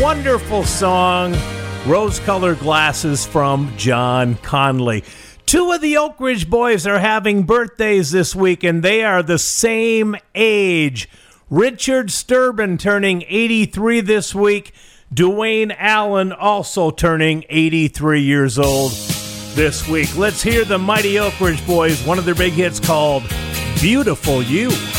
wonderful song, Rose-Colored Glasses from John Conley. Two of the Oak Ridge Boys are having birthdays this week, and they are the same age. Richard Sturban turning 83 this week. Dwayne Allen also turning 83 years old this week. Let's hear the mighty Oak Ridge Boys, one of their big hits called Beautiful You.